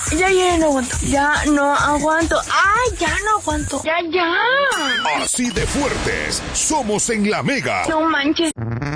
Ya no aguanto. Ya no aguanto. ¡Ay, ya no aguanto! ¡Ya! Así de fuertes somos en La Mega. No manches.